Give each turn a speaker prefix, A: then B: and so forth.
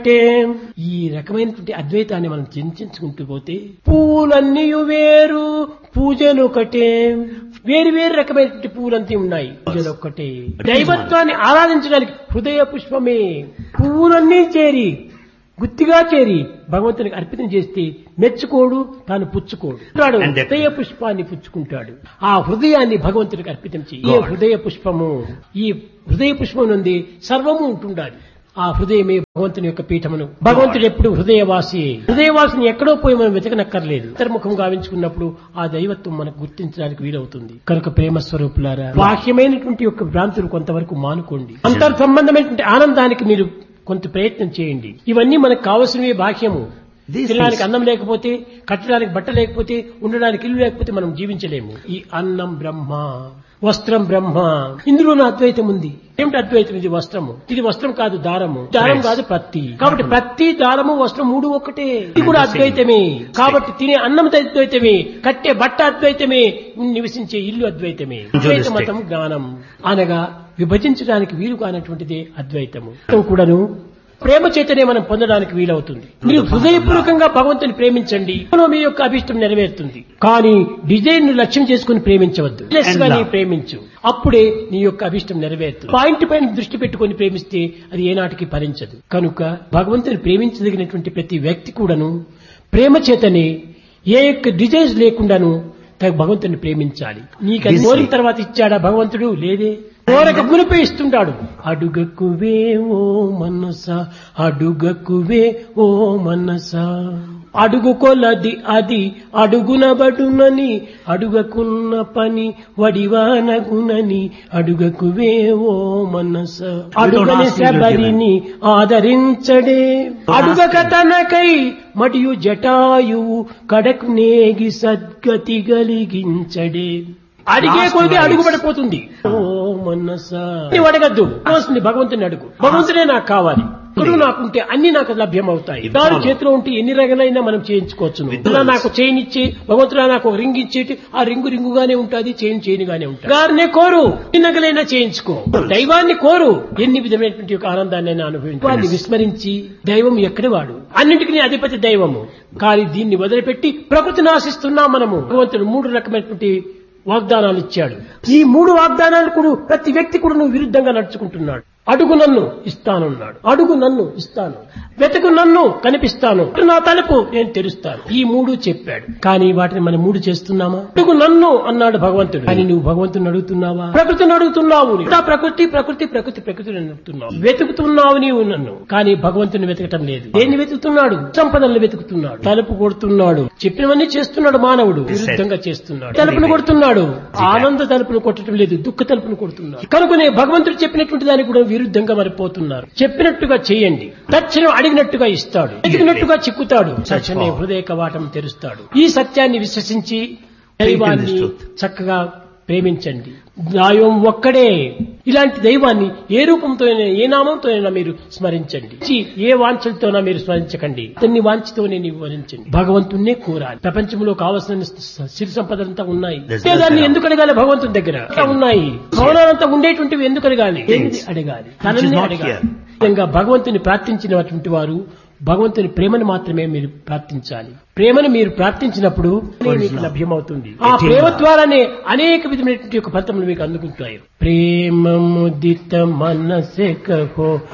A: అంటే ఈ రకమైనటువంటి అద్వైతాన్ని మనం చింతించుకుంటూ పోతే పూలన్నీ వేరు పూజలు ఒకటే, వేరు వేరు రకమైనటువంటి పూలంతా ఉన్నాయి, పూజలు ఒక్కటే. దైవత్వాన్ని ఆరాధించడానికి హృదయ పుష్పమే. పువ్వులన్నీ చేరి గుత్తిగా చేరి భగవంతునికి అర్పితం చేస్తే మెచ్చుకోడు, తాను పుచ్చుకోడు. హృదయ పుష్పాన్ని పుచ్చుకుంటాడు. ఆ హృదయాన్ని భగవంతునికి అర్పితం చేయి. ఈ హృదయ పుష్పము, ఈ హృదయ పుష్పం నుండి సర్వము ఉంటుండాలి. ఆ హృదయమే భగవంతుని యొక్క పీఠమును. భగవంతుడు ఎప్పుడు హృదయవాసి. హృదయవాసిని ఎక్కడో పోయి మనం వెతకనక్కర్లేదు. అంతర్ముఖం గావించుకున్నప్పుడు ఆ దైవత్వం మనకు గుర్తించడానికి వీలవుతుంది. కనుక ప్రేమ స్వరూపులారా, బాహ్యమైనటువంటి యొక్క భ్రాంతులు కొంతవరకు మానుకోండి. అంతర్ సంబంధమైనటువంటి ఆనందానికి మీరు కొంత ప్రయత్నం చేయండి. ఇవన్నీ మనకు కావలసినవి బాహ్యము. తినడానికి అన్నం లేకపోతే, కట్టడానికి బట్ట లేకపోతే, ఉండడానికి ఇల్లు లేకపోతే మనం జీవించలేము. ఈ అన్నం బ్రహ్మ, వస్త్రం బ్రహ్మ, ఇందులోనూ అద్వైతం ఉంది. ఏమిటి అద్వైతం? ఇది వస్త్రము, ఇది వస్త్రం కాదు దారము, దారం కాదు ప్రత్తి. కాబట్టి ప్రత్తి, దారము, వస్త్రం మూడు ఒక్కటే. ఇది కూడా అద్వైతమే. కాబట్టి తినే అన్నం అద్వైతమే, కట్టే బట్ట అద్వైతమే, నివసించే ఇల్లు అద్వైతమే. అద్వైత మతం జ్ఞానం అనగా విభజించడానికి వీలు కానటువంటిదే అద్వైతము. కూడాను ప్రేమ చేతనే మనం పొందడానికి వీలవుతుంది. మీరు హృదయపూర్వకంగా భగవంతుని ప్రేమించండి, మీ యొక్క అభిష్టం నెరవేరుతుంది. కానీ డిజైన్ ను లక్ష్యం చేసుకుని ప్రేమించవద్దు. ప్రేమించు, అప్పుడే నీ యొక్క అభిష్టం నెరవేరుతుంది. పాయింట్ పైన దృష్టి పెట్టుకుని ప్రేమిస్తే అది ఏనాటికి ఫలించదు. కనుక భగవంతుని ప్రేమించదగినటువంటి ప్రతి వ్యక్తి కూడాను ప్రేమ చేతనే, ఏ యొక్క డిజైన్స్ లేకుండాను భగవంతుని ప్రేమించాలి. నీకు అది కోరిన తర్వాత ఇచ్చాడా భగవంతుడు? లేదే. కోరక మునిపే ఇస్తుంటాడు. అడుగకువే ఓ మనస, అడుగకువే ఓ మనస, అడుగు కొలది అది అడుగునబడునని, అడుగకున్న పని వడివానగునని, అడుగకువే ఓ మనస, అడుగని శబరిని ఆదరించడే, అడుగక తనకై మరియు జటాయువు కడకు నేగి సద్గతి గలిగించడే. అడిగే కొద్ది అడుగుపడిపోతుంది. ఓ మనసా, నువ్వు అడగద్దు, భగవంతుని అడుగు. భగవంతుడే నాకు కావాలి, ఇప్పుడు నాకుంటే అన్ని నాకు లభ్యమవుతాయి. దాని చేతిలో ఉంటే ఎన్ని రంగులైనా మనం చేయించుకోవచ్చు. ఇలా నాకు చైన్ ఇచ్చి, భగవంతుడా నాకు ఒక రింగ్ ఇచ్చేటి, ఆ రింగు రింగుగానే ఉంటుంది, చైన్గానే ఉంటుంది. గారినే కోరు, ఎన్ని నగలైనా చేయించుకో. దైవాన్ని కోరు, ఎన్ని విధమైనటువంటి ఒక ఆనందాన్ని అనుభవించు. వాడిని విస్మరించి దైవం ఎక్కడి వాడు? అన్నింటికీ అధిపతి దైవము. కానీ దీన్ని వదిలిపెట్టి ప్రకృతిని ఆశిస్తున్నాం మనము. భగవంతుడు 3 రకమైనటువంటి వాగ్దానాలు ఇచ్చాడు. ఈ 3 వాగ్దానాలు కూడా ప్రతి వ్యక్తి కూడా నువ్వు విరుద్ధంగా నడుచుకుంటున్నాడు. అడుగు నన్ను ఇస్తానున్నాడు, అడుగు నన్ను ఇస్తాను, వెతుకు నన్ను కనిపిస్తాను, నా తలుపు నేను తెరుస్తాను. ఈ 3 చెప్పాడు. కానీ వాటిని మనం 3 చేస్తున్నామా? అడుగు నన్ను అన్నాడు భగవంతుడు. కానీ నువ్వు భగవంతుని అడుగుతున్నావా? ప్రకృతిని అడుగుతున్నావు. ప్రకృతి ప్రకృతి ప్రకృతి ప్రకృతిని అడుగుతున్నావు. వెతుకుతున్నావు నీవు నన్ను. కానీ భగవంతుని వెతకటం లేదు. దేన్ని వెతుకుతున్నాడు? సంపదలను వెతుకుతున్నాడు, తలుపు కొడుతున్నాడు, చెప్పినవన్నీ చేస్తున్నాడు. మానవుడు విరుద్ధంగా చేస్తున్నాడు. తలుపును కొడుతున్నాడు, ఆనంద తలుపును కొట్టడం లేదు, దుఃఖ తలుపును కొడుతున్నాడు. కనుకనే భగవంతుడు చెప్పినటువంటి దానికి కూడా విరుద్ధంగా మరిపోతున్నారు. చెప్పినట్టుగా చేయండి, తక్షణం అడిగినట్టుగా ఇస్తాడు, ఎదిగినట్టుగా చిక్కుతాడు, తక్షణమే హృదయ కవాటం తెరుస్తాడు. ఈ సత్యాన్ని విశ్వసించి దైవాన్ని చక్కగా ప్రేమించండి. దైవం ఒక్కడే. ఇలాంటి దైవాన్ని ఏ రూపంతోనైనా, ఏ నామంతోనైనా మీరు స్మరించండి. ఏ వాంఛలతోనా మీరు స్మరించకండి, అతన్ని వాంఛతోనే నీవు వరించండి. భగవంతుణ్ణే కోరాలి. ప్రపంచంలో కావలసిన సిరి సంపదలంతా ఉన్నాయి. దాన్ని ఎందుకు అడగాలి? భగవంతుని దగ్గర ఉన్నాయి. భవనాలంతా ఉండేటువంటివి ఎందుకు అడగాలి? అడగాలి, తనని అడగాలి. విధంగా భగవంతుని ప్రార్థించినటువంటి వారు భగవంతుని ప్రేమను మాత్రమే మీరు ప్రార్థించాలి. ప్రేమను మీరు ప్రార్థించినప్పుడు మీకు లభ్యమవుతుంది. ఆ ప్రేమ ద్వారానే అనేక విధమైనటువంటి ఫలితములు మీకు అందుకుంటాయి. ప్రేమ ముదిత మనసే కహో